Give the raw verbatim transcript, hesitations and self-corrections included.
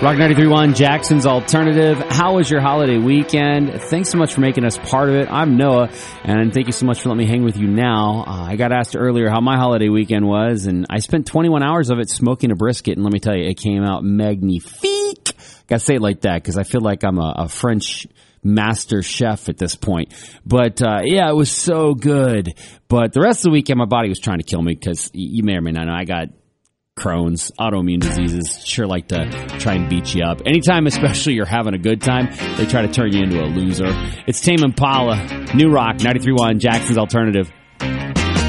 Rock ninety-three point one, Jackson's Alternative. How was your holiday weekend? Thanks so much for making us part of it. I'm Noah, and thank you so much for letting me hang with you now. Uh, I got asked earlier how my holiday weekend was, and I spent twenty-one hours of it smoking a brisket, and let me tell you, it came out magnifique. Gotta say it like that, because I feel like I'm a, a French master chef at this point. But, uh, yeah, it was so good. But the rest of the weekend, my body was trying to kill me, because you may or may not know, I got Crohn's, autoimmune diseases, sure like to try and beat you up. Anytime, especially you're having a good time, they try to turn you into a loser. It's Tame Impala, New Rock, ninety-three point one, Jackson's Alternative.